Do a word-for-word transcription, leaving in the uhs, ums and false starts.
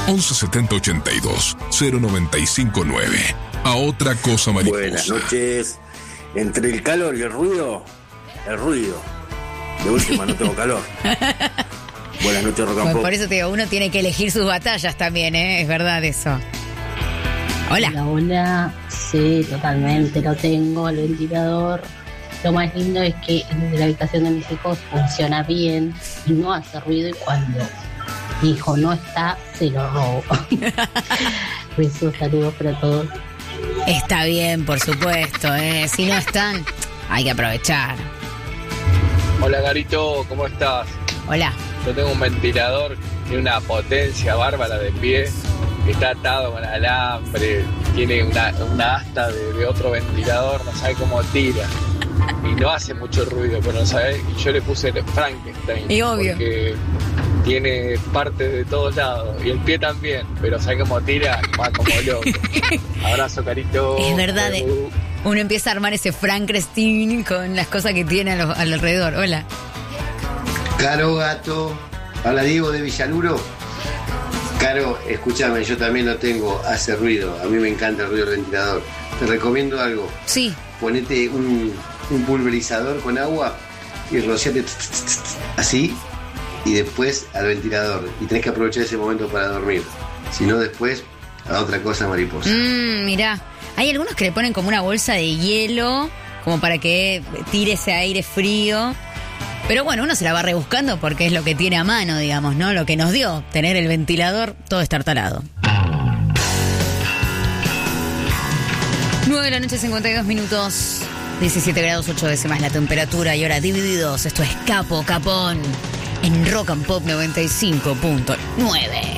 once setenta ochenta y dos cero noventa y cinco nueve. A otra cosa mariposa. Buenas noches. Entre el calor y el ruido, el ruido. De última, no tengo calor. Buenas noches, Rock and Bueno, Pop. por eso te digo, uno tiene que elegir sus batallas también, ¿eh? Es verdad eso. Hola. Hola, hola. Sí, totalmente lo tengo, el ventilador. Lo más lindo es que en la habitación de mis hijos funciona bien y no hace ruido, y cuando mi hijo no está, se lo robo. Besos, saludos para todos. Está bien, por supuesto, ¿eh? Si no están, hay que aprovechar. Hola, Garito, ¿cómo estás? Hola. Yo tengo un ventilador, tiene una potencia bárbara de pie, está atado con alambre, tiene una, una asta de, de otro ventilador, no sabe cómo tira. Y no hace mucho ruido, pero no sabe. Y yo le puse el Frankenstein. Y obvio. Porque tiene partes de todos lados. Y el pie también, pero sabe cómo tira, va como loco. Abrazo, Carito. Es verdad, eh. Uno empieza a armar ese Frankenstein con las cosas que tiene a lo- alrededor. Hola. Caro Gato, habla Diego de Villaluro. Caro, escúchame, yo también lo tengo, hace ruido, a mí me encanta el ruido del ventilador. Te recomiendo algo. Sí. Ponete un, un pulverizador con agua y rociate así, y después al ventilador. Y tenés que aprovechar ese momento para dormir. Si no, después a otra cosa mariposa. Mmm, mirá. Hay algunos que le ponen como una bolsa de hielo, como para que tire ese aire frío. Pero bueno, uno se la va rebuscando porque es lo que tiene a mano, digamos, ¿no? Lo que nos dio tener el ventilador todo estartalado. nueve de la noche, cincuenta y dos minutos. diecisiete grados ocho décimas la temperatura y ahora divididos. Esto es Capo Capón en Rock and Pop noventa y cinco punto nueve.